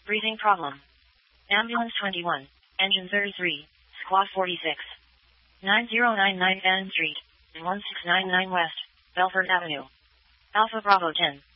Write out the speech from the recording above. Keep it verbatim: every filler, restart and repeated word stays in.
Breathing problem. Ambulance twenty-one. Engine thirty-three. Squad forty-six. nine zero nine nine N Street. one six nine nine West. Belford Avenue. Alpha Bravo ten.